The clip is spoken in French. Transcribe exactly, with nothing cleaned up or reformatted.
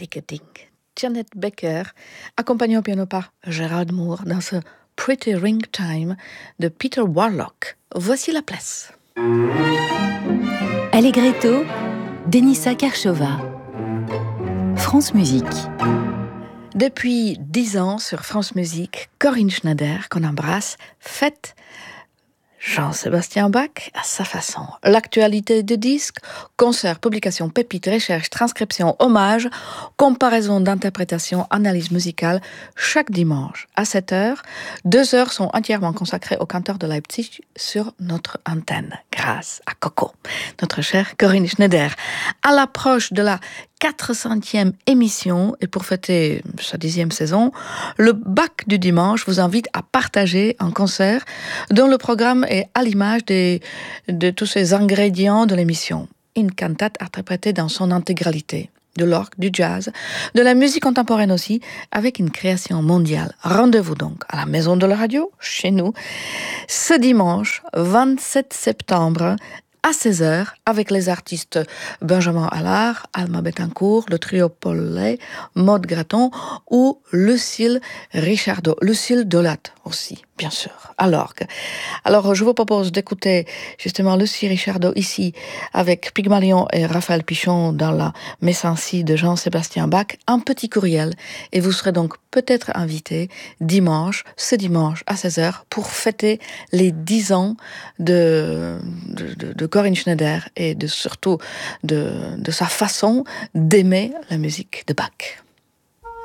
Ticketing. Janet Becker, accompagnée au piano par Gérard Moore dans ce Pretty Ring Time de Peter Warlock. Voici la place. Allegretto, Denissa Karchova. France Musique. Depuis dix ans sur France Musique, Corinne Schneider, qu'on embrasse, fête Jean-Sébastien Bach à sa façon. L'actualité de disques, concerts, publications, pépites, recherches, transcriptions, hommages, comparaison d'interprétation, analyse musicale, chaque dimanche à sept heures. Deux heures sont entièrement consacrées au canteur de Leipzig sur notre antenne, grâce à Coco, notre chère Corinne Schneider. À l'approche de la quatre centième émission, et pour fêter sa dixième saison, le Bach du dimanche vous invite à partager un concert dont le programme est à l'image des, de tous ces ingrédients de l'émission. Une cantate interprétée dans son intégralité, de l'orgue, du jazz, de la musique contemporaine aussi, avec une création mondiale. Rendez-vous donc à la Maison de la Radio, chez nous, ce dimanche vingt-sept septembre, à seize heures, avec les artistes Benjamin Allard, Alma Bettencourt, le trio Paulet, Maud Graton ou Lucille Richardot, Lucille Dolat aussi, bien sûr, à l'orgue. Alors, je vous propose d'écouter justement Lucille Richardot ici, avec Pygmalion et Raphaël Pichon dans la Messancy de Jean-Sébastien Bach, un petit courriel, et vous serez donc peut-être invité dimanche, ce dimanche à seize heures, pour fêter les dix ans de, de, de, de Corinne Schneider et de, surtout de, de sa façon d'aimer la musique de Bach.